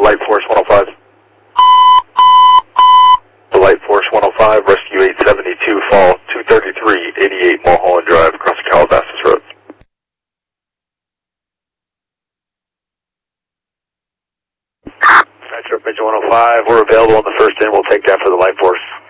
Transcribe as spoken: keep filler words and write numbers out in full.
Light Force one oh five. The Light Force one oh five, Rescue eight seventy-two, fall two thirty-three, eighty-eight Mulholland Drive, across the Calabasas Road. Metro Bridge one oh five, we're available on the first end, we'll take that for the Light Force.